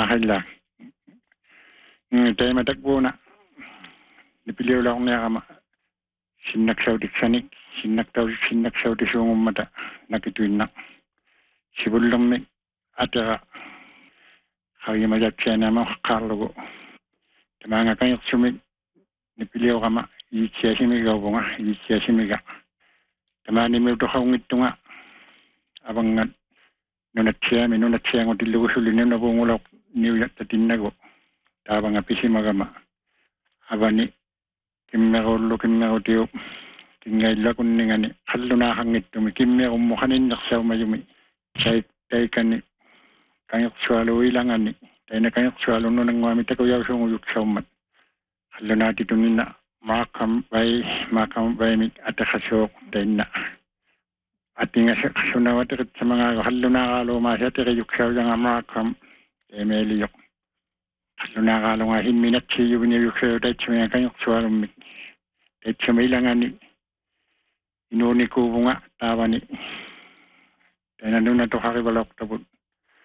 mahalla tay matakbuna nipiliw la akong nakama sinak saudik sungum mata nakituin na sibulong mi ata kaya majatya na mga karlogo tamanga kanyok sumig nipiliw kama ichya simiga bunga ichya simiga tamani mi to khawngit tunga abangan nunatya ngodilugo sulinen na bungulok niya tatinago tabang apisi magama abani kimmero tiyo tingayla kunningani halluna hangit tumi kimmero mukhanin naksaw mayumi tay kani kanyok swalo ilangani tay na kanyok swalo no nang wami tako yaw sunguyuk sawmat halluna titumina makam bay mi atakasok tay na atinga kasuna watakit sa mga halluna kalo masya tirayuk saw yung makam tay meliyok halluna kalo nga hinminat siyo biniyuk saw tay tsumaya kanyok swalo mi tay tsumay langani inuni ko bunga tawa ni tay na to kakibalok tabot